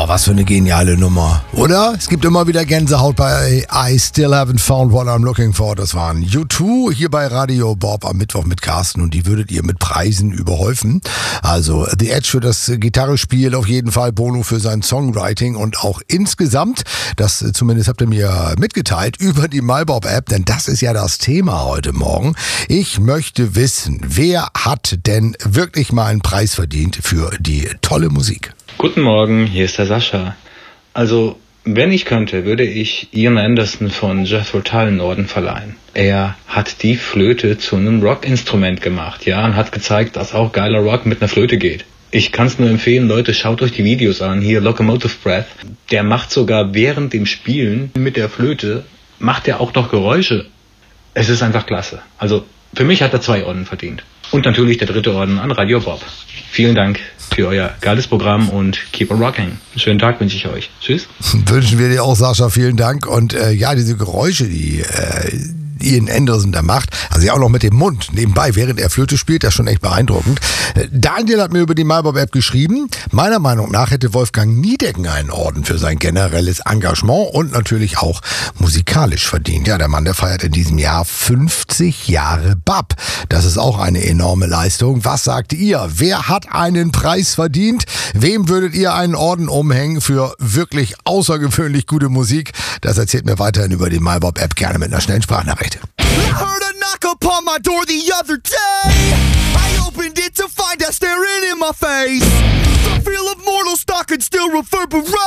was für eine geniale Nummer, oder? Es gibt immer wieder Gänsehaut bei I Still Haven't Found What I'm Looking For. Das waren U2 hier bei Radio Bob am Mittwoch mit Carsten und die würdet ihr mit Preisen überhäufen. Also The Edge für das Gitarrespiel, auf jeden Fall Bono für sein Songwriting und auch insgesamt, das zumindest habt ihr mir mitgeteilt, über die MyBob-App, denn das ist ja das Thema heute Morgen. Ich möchte wissen, wer hat denn wirklich mal einen Preis verdient für die tolle Musik? Guten Morgen, hier ist der Sascha. Also, wenn ich könnte, würde ich Ian Anderson von Jethro Tull einen Orden verleihen. Er hat die Flöte zu einem Rockinstrument gemacht, ja, und hat gezeigt, dass auch geiler Rock mit einer Flöte geht. Ich kann es nur empfehlen, Leute, schaut euch die Videos an, hier Locomotive Breath. Der macht sogar während dem Spielen mit der Flöte, macht er auch noch Geräusche. Es ist einfach klasse. Also, für mich hat er 2 Orden verdient. Und natürlich der 3. Orden an Radio Bob. Vielen Dank für euer geiles Programm und keep on rocking. Einen schönen Tag wünsche ich euch. Tschüss. Wünschen wir dir auch, Sascha, vielen Dank. Und ja, diese Geräusche, die Ian Anderson da macht, also ja auch noch mit dem Mund nebenbei, während er Flöte spielt, das ist schon echt beeindruckend. Daniel hat mir über die MyBob-App geschrieben, meiner Meinung nach hätte Wolfgang Niedecken einen Orden für sein generelles Engagement und natürlich auch musikalisch verdient. Ja, der Mann, der feiert in diesem Jahr 50 Jahre BAP. Das ist auch eine enorme Leistung. Was sagt ihr? Wer hat einen Preis verdient? Wem würdet ihr einen Orden umhängen für wirklich außergewöhnlich gute Musik? Das erzählt mir weiterhin über die MyBob-App, gerne mit einer schnellen Sprachnachricht. I heard a knock upon my door the other day. I opened it to find her staring in my face. The feel of mortal stock could still reverberate.